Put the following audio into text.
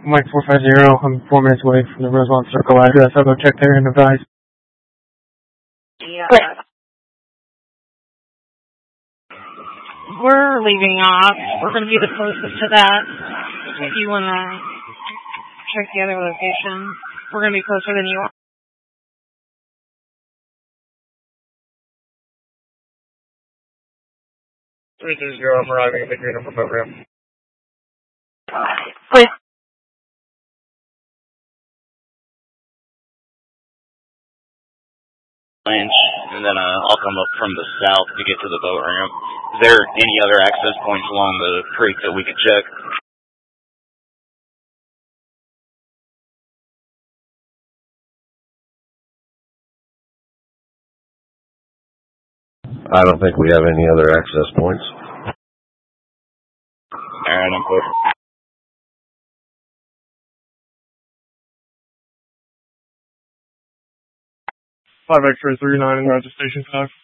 Mike 450, I'm 4 minutes away from the Rosemont Circle address. I'll go check there and advise. Yeah. We're leaving off. We're going to be the closest to that. If you want to check the other location, we're going to be closer than you are. 320, I'm arriving at the Green Upper Boat Ramp. Please. Lynch, and then I'll come up from the south to get to the boat ramp. Is there any other access points along the creek that we could check? I don't think we have any other access points. Alright, I'm clear. 5 X-ray 39 and route to Station 5.